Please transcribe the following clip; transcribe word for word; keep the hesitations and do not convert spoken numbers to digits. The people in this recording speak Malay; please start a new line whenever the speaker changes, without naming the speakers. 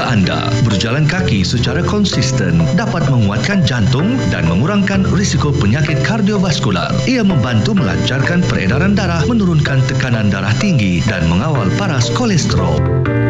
jika anda berjalan kaki secara konsisten dapat menguatkan jantung dan mengurangkan risiko penyakit kardiovaskular. Ia membantu melancarkan peredaran darah, menurunkan tekanan darah tinggi dan mengawal paras kolesterol.